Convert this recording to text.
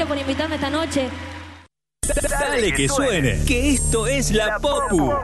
Gracias por invitarme esta noche. Dale que suene, que esto es La Popu.